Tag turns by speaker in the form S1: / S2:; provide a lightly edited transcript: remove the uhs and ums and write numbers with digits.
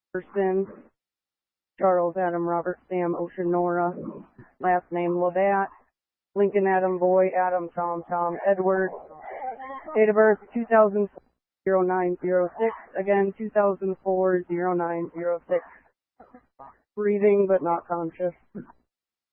S1: Person, Charles Adam Robert Sam Ocean Nora, last name Labatt, Lincoln Adam Boy Adam Tom Tom Edward, date of birth 2004-0906, again 2004-0906, breathing but not conscious.